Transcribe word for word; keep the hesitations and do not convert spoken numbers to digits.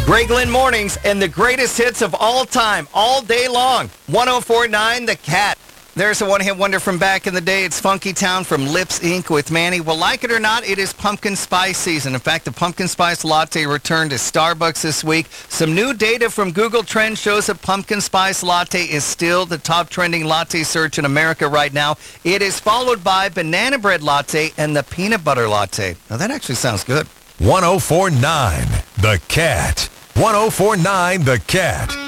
Greg Lynn Mornings and the greatest hits of all time, all day long. one oh four point nine The Cat. There's a one-hit wonder from back in the day. It's Funky Town from Lips Incorporated with Manny. Well, like it or not, it is pumpkin spice season. In fact, the pumpkin spice latte returned to Starbucks this week. Some new data from Google Trends shows that pumpkin spice latte is still the top trending latte search in America right now. It is followed by banana bread latte and the peanut butter latte. Now, that actually sounds good. one oh four point nine The Cat. one oh four point nine The Cat.